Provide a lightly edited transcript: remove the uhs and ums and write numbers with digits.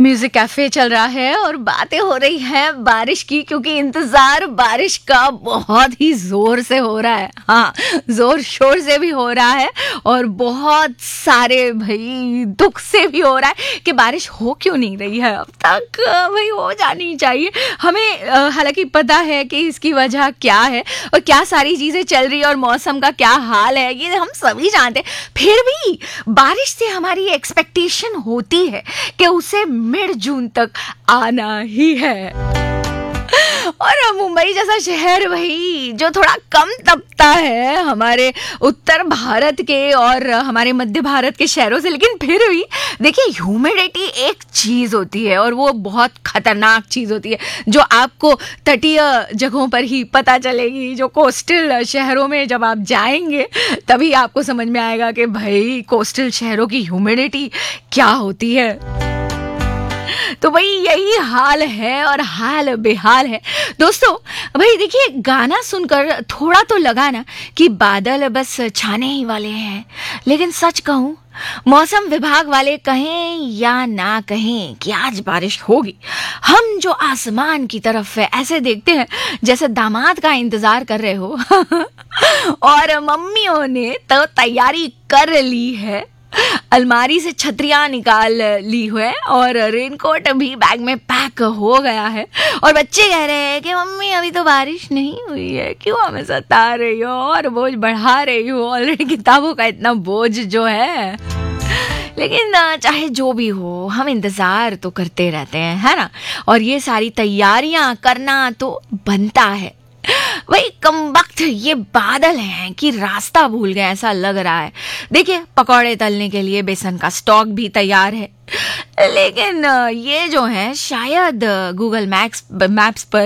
Music cafe चल रहा है और बातें हो रही हैं बारिश की, क्योंकि इंतजार बारिश का बहुत ही जोर से हो रहा है। हाँ, जोर शोर से भी हो रहा है और बहुत सारे भाई दुख से भी हो रहा है कि बारिश हो क्यों नहीं रही है अब तक। भाई हो जानी चाहिए। हमें हालांकि पता है कि इसकी वजह क्या है और क्या सारी चीजें चल रही है और मौसम का क्या हाल है, ये हम सभी जानते हैं। फिर भी बारिश से हमारी एक्सपेक्टेशन होती है कि उसे मिड जून तक आना ही है। और मुंबई जैसा शहर भाई जो थोड़ा कम तपता है हमारे उत्तर भारत के और हमारे मध्य भारत के शहरों से, लेकिन फिर भी देखिए ह्यूमिडिटी एक चीज होती है और वो बहुत खतरनाक चीज होती है जो आपको तटीय जगहों पर ही पता चलेगी। जो कोस्टल शहरों में जब आप जाएंगे तभी आपको समझ में आएगा कि भाई कोस्टल शहरों की ह्यूमिडिटी क्या होती है। तो भाई यही हाल है और हाल बेहाल है दोस्तों। भाई देखिए, गाना सुनकर थोड़ा तो लगा ना कि बादल बस छाने ही वाले हैं, लेकिन सच कहूं मौसम विभाग वाले कहें या ना कहें कि आज बारिश होगी, हम जो आसमान की तरफ है ऐसे देखते हैं जैसे दामाद का इंतजार कर रहे हो। और मम्मियों ने तो तैयारी कर ली है, अलमारी से छतरियां निकाल ली है और रेनकोट भी बैग में पैक हो गया है। और बच्चे कह रहे हैं कि मम्मी अभी तो बारिश नहीं हुई है, क्यों हमें सता रही हो और बोझ बढ़ा रही हो, ऑलरेडी किताबों का इतना बोझ जो है। लेकिन चाहे जो भी हो हम इंतजार तो करते रहते हैं, है ना। और ये सारी तैयारियां करना तो बनता है। वही कमबख्त ये बादल हैं कि रास्ता भूल गए ऐसा लग रहा है। देखिए, पकौड़े तलने के लिए बेसन का स्टॉक भी तैयार है, लेकिन ये जो है शायद गूगल मैप्स पर